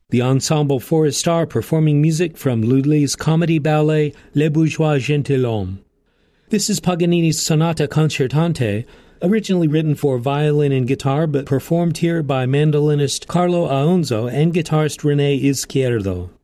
The Ensemble Forrestal performing music from Lully's comedy ballet Le Bourgeois Gentilhomme. This is Paganini's Sonata Concertante, originally written for violin and guitar but performed here by mandolinist Carlo Aonzo and guitarist René Izquierdo.